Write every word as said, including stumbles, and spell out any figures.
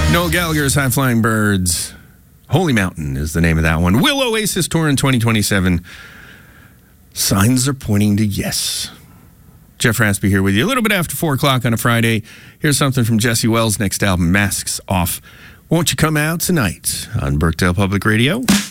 Noel Gallagher's High Flying Birds. Holy Mountain is the name of that one. Will Oasis tour in twenty twenty-seven? Signs are pointing to yes. Jeff Raspy here with you a little bit after four o'clock on a Friday. Here's something from Jesse Wells' next album, Masks Off. Won't you come out tonight on Burkdale Public Radio?